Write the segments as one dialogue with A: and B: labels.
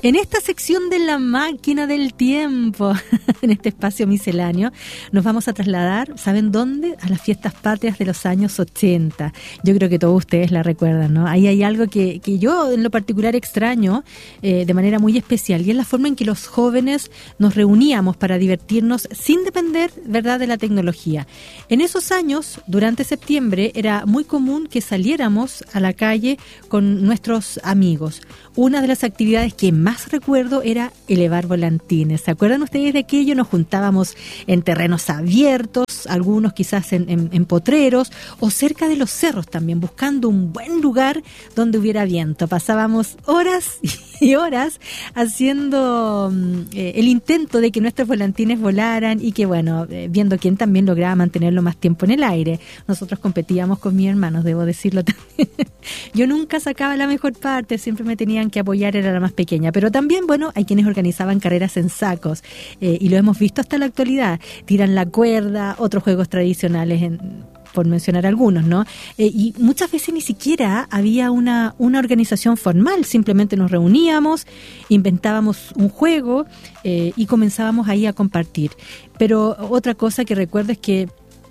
A: En esta sección de la máquina del tiempo, en este espacio misceláneo, nos vamos a trasladar, ¿saben dónde? A las fiestas patrias de los años 80. Yo creo que todos ustedes la recuerdan, ¿no? Ahí hay algo que yo en lo particular extraño de manera muy especial, y es la forma en que los jóvenes nos reuníamos para divertirnos sin depender, ¿verdad?, de la tecnología. En esos años, durante septiembre, era muy común que saliéramos a la calle con nuestros amigos. Una de las actividades que más recuerdo era elevar volantines. ¿Se acuerdan ustedes de aquello? Nos juntábamos en terrenos abiertos, algunos quizás en potreros o cerca de los cerros también, buscando un buen lugar donde hubiera viento. Pasábamos horas y horas haciendo el intento de que nuestros volantines volaran y que, bueno, viendo quién también lograba mantenerlo más tiempo en el aire. Nosotros competíamos con mis hermanos, debo decirlo también. Yo nunca sacaba la mejor parte, siempre me tenían que apoyar, era la más pequeña. Pero también, bueno, hay quienes organizaban carreras en sacos y lo hemos visto hasta la actualidad. Tiran la cuerda, otros juegos tradicionales, por mencionar algunos, ¿no? Y muchas veces ni siquiera había una organización formal, simplemente nos reuníamos, inventábamos un juego y comenzábamos ahí a compartir. Pero otra cosa que recuerdo es que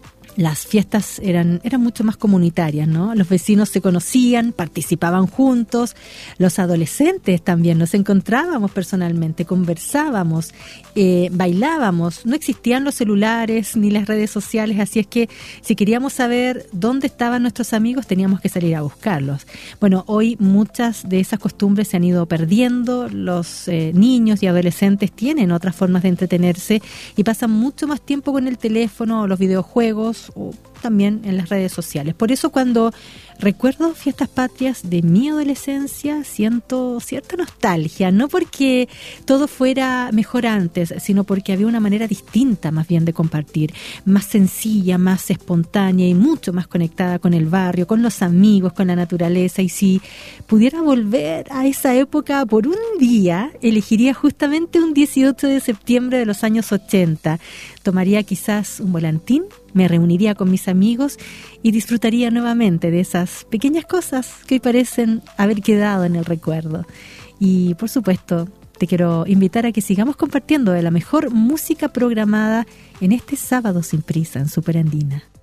A: las fiestas eran mucho más comunitarias, ¿no? Los vecinos se conocían, participaban juntos, los adolescentes también nos encontrábamos personalmente, conversábamos, bailábamos, no existían los celulares ni las redes sociales, así es que si queríamos saber dónde estaban nuestros amigos teníamos que salir a buscarlos. Bueno, hoy muchas de esas costumbres se han ido perdiendo, los niños y adolescentes tienen otras formas de entretenerse y pasan mucho más tiempo con el teléfono o los videojuegos o también en las redes sociales. Por eso cuando recuerdo fiestas patrias de mi adolescencia siento cierta nostalgia, no porque todo fuera mejor antes, sino porque había una manera distinta más bien de compartir, más sencilla, más espontánea y mucho más conectada con el barrio, con los amigos, con la naturaleza. Y si pudiera volver a esa época por un día, elegiría justamente un 18 de septiembre de los años 80. Tomaría quizás un volantín, me reuniría con mis amigos y disfrutaría nuevamente de esas pequeñas cosas que hoy parecen haber quedado en el recuerdo. Y por supuesto, te quiero invitar a que sigamos compartiendo de la mejor música programada en este sábado sin prisa en Superandina.